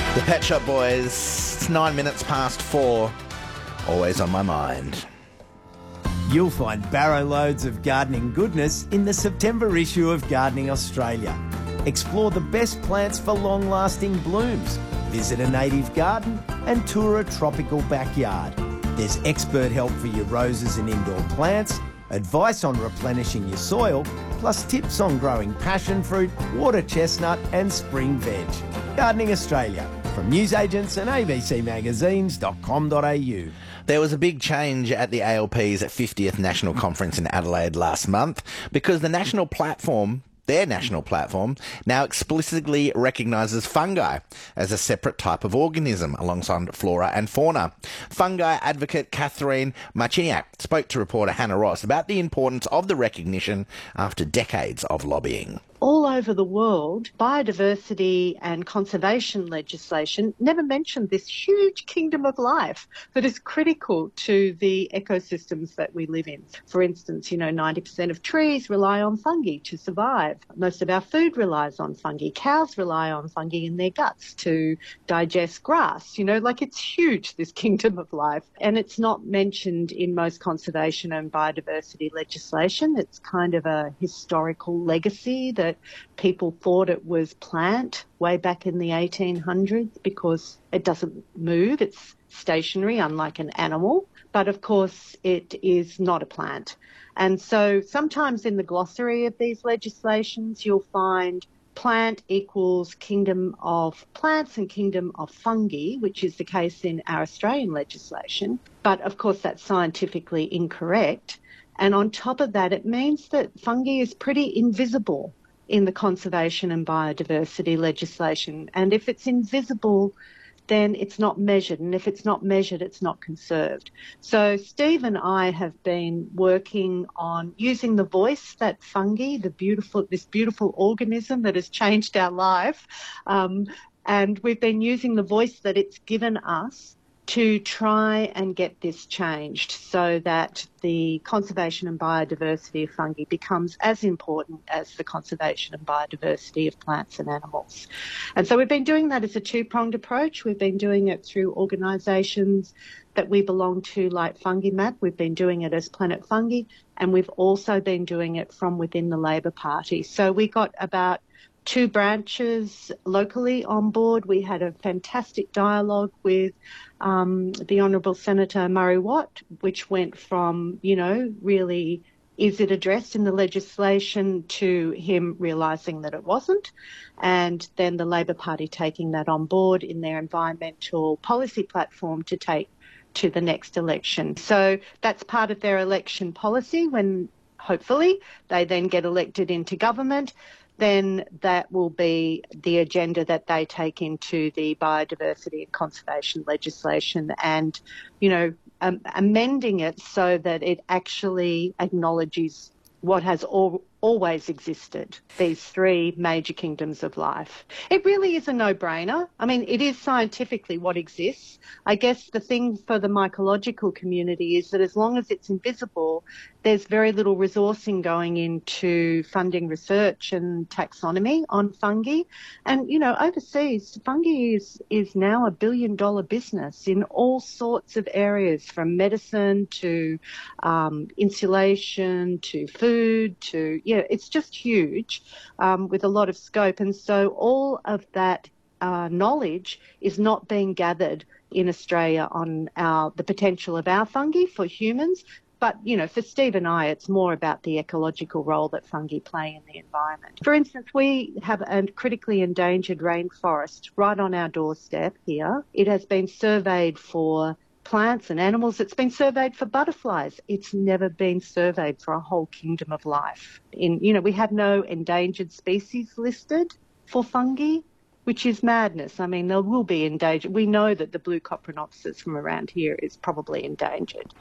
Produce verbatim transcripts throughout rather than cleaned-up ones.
The Pet Shop Boys, it's nine minutes past four, always on my mind. You'll find barrow loads of gardening goodness in the September issue of Gardening Australia. Explore the best plants for long-lasting blooms. Visit a native garden and tour a tropical backyard. There's expert help for your roses and indoor plants, advice on replenishing your soil, plus tips on growing passion fruit, water chestnut and spring veg. Gardening Australia, from newsagents and a b c magazines dot com dot a u. There was a big change at the A L P's fiftieth National Conference in Adelaide last month because the national platform, their national platform, now explicitly recognises fungi as a separate type of organism alongside flora and fauna. Fungi advocate Catherine Marchiniak spoke to reporter Hannah Ross about the importance of the recognition after decades of lobbying. All over the world, biodiversity and conservation legislation never mentioned this huge kingdom of life that is critical to the ecosystems that we live in. For instance, you know, ninety percent of trees rely on fungi to survive. Most of our food relies on fungi. Cows rely on fungi in their guts to digest grass. You know, like it's huge, this kingdom of life. And it's not mentioned in most conservation and biodiversity legislation. It's kind of a historical legacy that people thought it was plant way back in the eighteen hundreds because it doesn't move, it's stationary, unlike an animal. But of course, it is not a plant. And so sometimes in the glossary of these legislations, you'll find plant equals kingdom of plants and kingdom of fungi, which is the case in our Australian legislation. But of course, that's scientifically incorrect. And on top of that, it means that fungi is pretty invisible in the conservation and biodiversity legislation. And if it's invisible, then it's not measured. And if it's not measured, it's not conserved. So Steve and I have been working on using the voice that fungi, the beautiful, this beautiful organism that has changed our life, um, and we've been using the voice that it's given us to try and get this changed so that the conservation and biodiversity of fungi becomes as important as the conservation and biodiversity of plants and animals. And so we've been doing that as a two-pronged approach. We've been doing it through organisations that we belong to, like FungiMap. We've been doing it as Planet Fungi, and we've also been doing it from within the Labor Party. So we got about two branches locally on board. We had a fantastic dialogue with um, the Honourable Senator Murray Watt, which went from, you know, really, is it addressed in the legislation, to him realising that it wasn't, and then the Labor Party taking that on board in their environmental policy platform to take to the next election. So that's part of their election policy. When hopefully they then get elected into government, then that will be the agenda that they take into the biodiversity and conservation legislation and, you know, um, amending it so that it actually acknowledges what has all, always existed, these three major kingdoms of life. It really is a no-brainer. I mean, it is scientifically what exists. I guess the thing for the mycological community is that as long as it's invisible, there's very little resourcing going into funding research and taxonomy on fungi. And, you know, overseas, fungi is, is now a billion dollar business in all sorts of areas, from medicine to um, insulation to food to, yeah, it's just huge um, with a lot of scope. And so all of that uh, knowledge is not being gathered in Australia on our, the potential of our fungi for humans. But, you know, for Steve and I, it's more about the ecological role that fungi play in the environment. For instance, we have a critically endangered rainforest right on our doorstep here. It has been surveyed for plants and animals. It's been surveyed for butterflies. It's never been surveyed for a whole kingdom of life. In, you know, we have no endangered species listed for fungi, which is madness. I mean, there will be endangered. We know that the blue Coprinopsis from around here is probably endangered.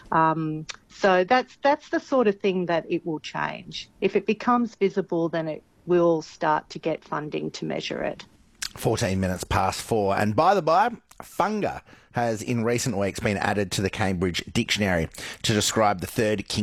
Um, so that's that's the sort of thing that it will change. If it becomes visible, then it will start to get funding to measure it. fourteen minutes past four. And by the by, funga has in recent weeks been added to the Cambridge Dictionary to describe the third king